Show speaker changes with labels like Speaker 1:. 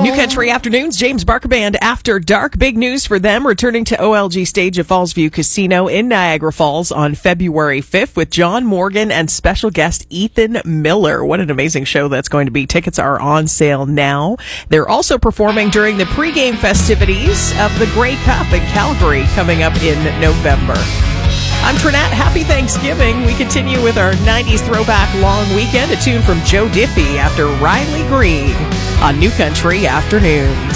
Speaker 1: New Country Afternoons, James Barker Band After Dark. Big news for them, returning to OLG stage at Fallsview Casino in Niagara Falls on February 5th with John Morgan and special guest Ethan Miller. What an amazing show that's going to be. Tickets are on sale now. They're also performing during the pregame festivities of the Grey Cup in Calgary coming up in November. I'm Trinette. Happy Thanksgiving. We continue with our 90s throwback long weekend. A tune from Joe Diffie after Riley Green on New Country Afternoons.